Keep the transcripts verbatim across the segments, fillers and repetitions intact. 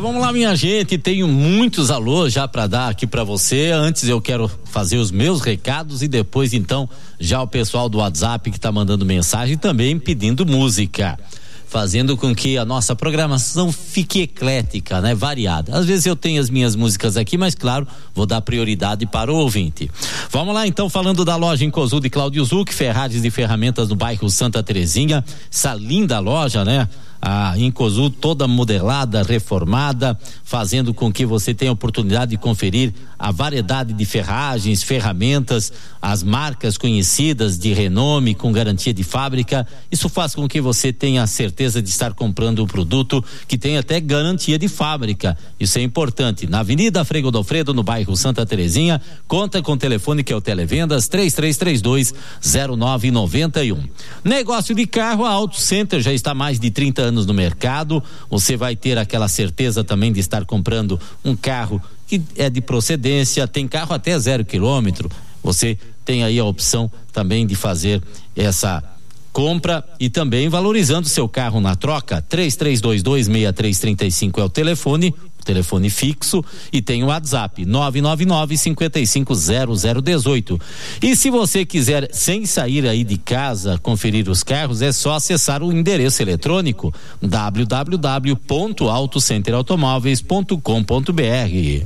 vamos lá, minha gente, tenho muitos alôs já para dar aqui para você. Antes eu quero fazer os meus recados e depois então já o pessoal do WhatsApp que tá mandando mensagem também pedindo música, fazendo com que a nossa programação fique eclética, né? Variada. Às vezes eu tenho as minhas músicas aqui, mas claro, vou dar prioridade para o ouvinte. Vamos lá então, falando da loja Incosul de Cláudio Zuc, ferragens e ferramentas no bairro Santa Terezinha, essa linda loja, né? A Incosul toda modelada, reformada, fazendo com que você tenha a oportunidade de conferir a variedade de ferragens, ferramentas, as marcas conhecidas de renome com garantia de fábrica. Isso faz com que você tenha a certeza de estar comprando um produto que tem até garantia de fábrica. Isso é importante. Na Avenida Frei Godofredo, no bairro Santa Terezinha, conta com o telefone que é o Televendas três três três dois zero nove nove um. Negócio de carro, a Auto Center já está há mais de trinta anos no mercado. Você vai ter aquela certeza também de estar comprando um carro que é de procedência, tem carro até zero quilômetro. Você tem aí a opção também de fazer essa compra e também valorizando seu carro na troca. Três três dois dois seis três três cinco é o telefone, telefone fixo, e tem o WhatsApp nove nove nove cinco cinco zero zero um oito. E se você quiser, sem sair aí de casa, conferir os carros, é só acessar o endereço eletrônico w w w ponto autocenter automóveis ponto com ponto b r.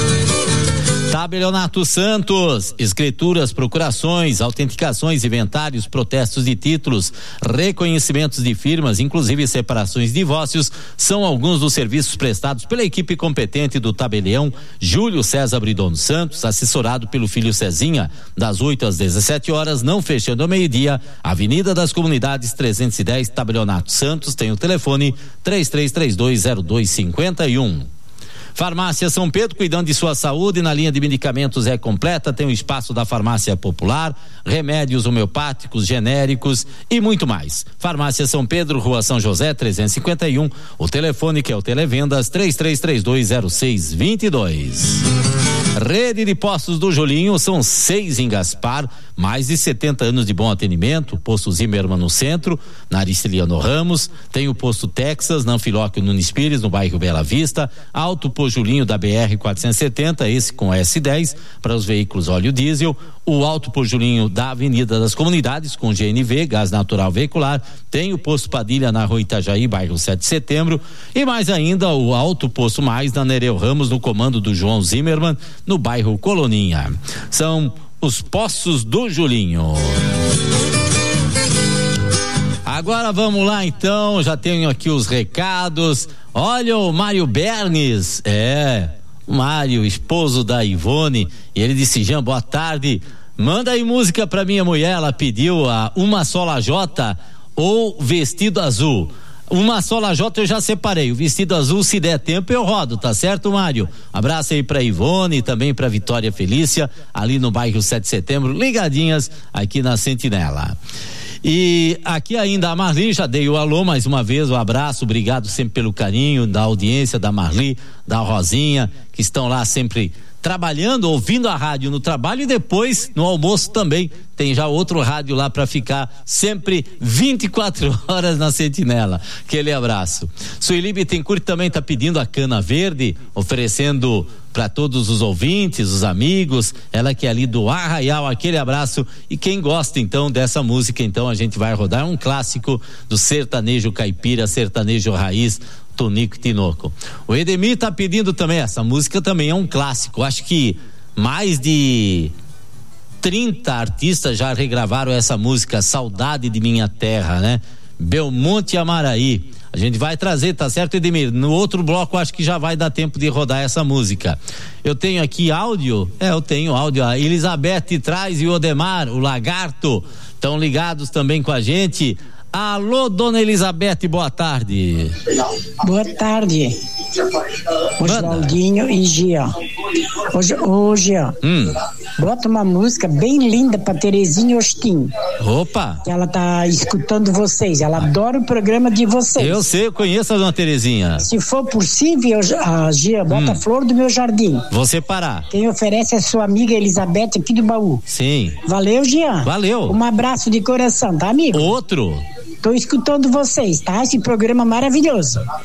Tabelionato Santos, escrituras, procurações, autenticações, inventários, protestos de títulos, reconhecimentos de firmas, inclusive separações de divórcios, são alguns dos serviços prestados pela equipe competente do tabelião Júlio César Bridon Santos, assessorado pelo filho Cezinha, das oito às dezessete horas, não fechando ao meio-dia, Avenida das Comunidades trezentos e dez, Tabelionato Santos, tem o telefone três três três dois zero dois cinco um. Farmácia São Pedro, cuidando de sua saúde, na linha de medicamentos é completa, tem o espaço da farmácia popular, remédios homeopáticos, genéricos e muito mais. Farmácia São Pedro, Rua São José, trezentos e cinquenta e um, o telefone que é o Televendas três três três dois zero seis dois dois. Rede de postos do Julinho, são seis em Gaspar, mais de setenta anos de bom atendimento. Posto Zimmermann no centro, na Aristiliano Ramos, tem o posto Texas, na Anfilóquio Nunes Pires, no bairro Bela Vista, Alto Posto Julinho da B R quatrocentos e setenta, esse com S dez, para os veículos óleo diesel, o Alto Posto Julinho da Avenida das Comunidades, com G N V, gás natural veicular, tem o posto Padilha na Rua Itajaí, bairro sete de setembro, e mais ainda o Alto Posto Mais na Nereu Ramos, no comando do João Zimmermann, no bairro Coloninha. São os postos do Julinho. Agora vamos lá então, já tenho aqui os recados. Olha o Mário Bernes, é, o Mário, esposo da Ivone, e ele disse: Jean, boa tarde, manda aí música pra minha mulher, ela pediu a Uma Só Lajota ou Vestido Azul. Uma Só Lajota eu já separei, o Vestido Azul, se der tempo eu rodo, tá certo, Mário? Abraço aí pra Ivone e também pra Vitória Felícia, ali no bairro sete de setembro, ligadinhas aqui na Sentinela. E aqui ainda a Marli, já dei o alô mais uma vez, o um abraço, obrigado sempre pelo carinho da audiência da Marli, da Rosinha, que estão lá sempre trabalhando, ouvindo a rádio no trabalho, e depois no almoço também tem já outro rádio lá para ficar sempre vinte e quatro horas na Sentinela. Aquele abraço. Sueli Bittencourt também está pedindo a Cana Verde, oferecendo para todos os ouvintes, os amigos, ela que é ali do Arraial, aquele abraço. E quem gosta então dessa música, então a gente vai rodar um clássico do sertanejo caipira, sertanejo raiz, Tonico e Tinoco. O Edemir tá pedindo também, essa música também é um clássico, acho que mais de trinta artistas já regravaram essa música, Saudade de Minha Terra, né? Belmonte e Amaraí. A gente vai trazer, tá certo, Edemir? No outro bloco acho que já vai dar tempo de rodar essa música. Eu tenho aqui áudio, é, eu tenho áudio, a Elizabeth traz e o Odemar, o Lagarto, estão ligados também com a gente. Alô, dona Elizabeth, boa tarde. Boa tarde. Oswaldinho e Gia. Hoje, hoje ó, hum. bota uma música bem linda pra Terezinha Ostin. Opa! Que ela tá escutando vocês, ela adora o programa de vocês. Eu sei, eu conheço a dona Terezinha. Se for possível, a Gia, bota hum. Flor do Meu Jardim. Vou separar. Quem oferece é a sua amiga Elizabeth aqui do Baú. Sim. Valeu, Gia. Valeu. Um abraço de coração, tá, amigo? Outro. Tô escutando vocês, tá? Esse programa maravilhoso.